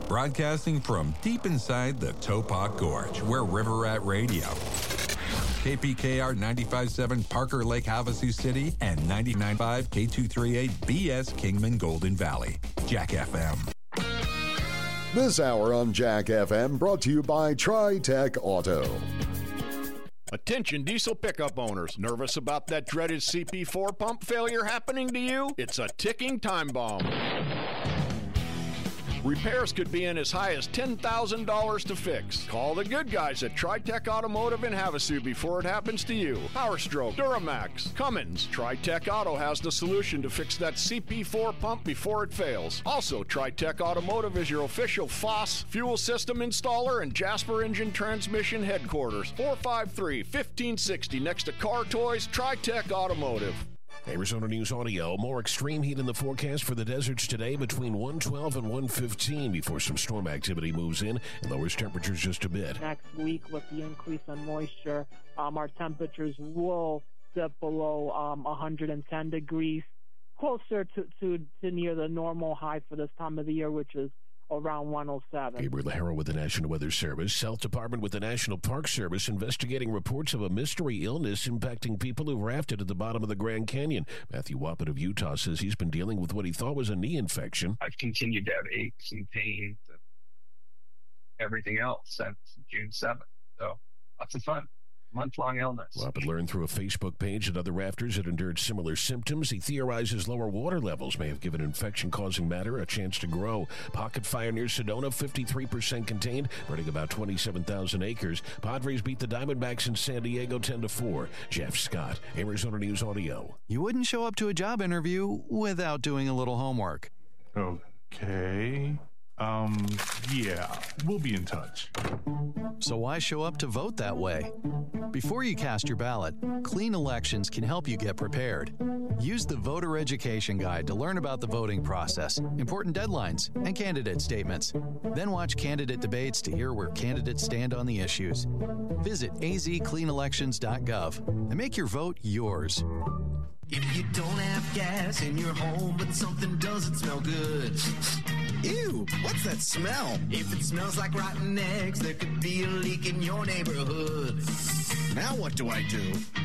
Broadcasting from deep inside the Topok Gorge, where River Rat Radio, KPKR 95.7 Parker Lake, Havasu City, and 99.5 K238 BS Kingman Golden Valley. Jack FM. This hour on Jack FM brought to you by TriTech Auto. Attention diesel pickup owners. Nervous about that dreaded CP4 pump failure happening to you? It's a ticking time bomb. Repairs could be in as high as $10,000 to fix. Call the good guys at TriTech Automotive in Havasu before it happens to you. PowerStroke, Duramax, Cummins. TriTech Auto has the solution to fix that CP4 pump before it fails. Also, TriTech Automotive is your official FOSS fuel system installer and Jasper Engine Transmission headquarters. 453-1560 next to Car Toys, TriTech Automotive. Arizona News Audio. More extreme heat in the forecast for the deserts today between 112 and 115 before some storm activity moves in and lowers temperatures just a bit. Next week, with the increase in moisture, our temperatures will dip below 110 degrees, closer to near the normal high for this time of the year, which is around 107. Gabriel Lahara with the National Weather Service. Health Department with the National Park Service investigating reports of a mystery illness impacting people who rafted at the bottom of the Grand Canyon. Matthew Wappett of Utah says he's been dealing with what he thought was a knee infection. I've continued to have aches and pains and everything else since June 7th. So lots of fun. Month-long illness. Wappett learned through a Facebook page that other rafters had endured similar symptoms. He theorizes lower water levels may have given infection-causing matter a chance to grow. Pocket fire near Sedona, 53% contained, burning about 27,000 acres. Padres beat the Diamondbacks in San Diego 10-4. Jeff Scott, Arizona News Audio. You wouldn't show up to a job interview without doing a little homework. Okay. Yeah, we'll be in touch. So why show up to vote that way? Before you cast your ballot, Clean Elections can help you get prepared. Use the Voter Education Guide to learn about the voting process, important deadlines, and candidate statements. Then watch candidate debates to hear where candidates stand on the issues. Visit azcleanelections.gov and make your vote yours. If you don't have gas in your home, but something doesn't smell good. Ew, what's that smell? If it smells like rotten eggs, there could be a leak in your neighborhood. Now what do I do?